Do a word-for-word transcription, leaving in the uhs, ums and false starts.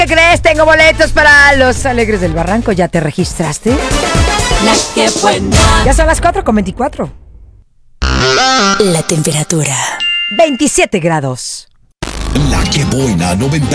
¿Qué crees? Tengo boletos para los Alegres del Barranco. ¿Ya te registraste? La que buena. Ya son las cuatro con veinticuatro. La temperatura. veintisiete grados. La que buena noventa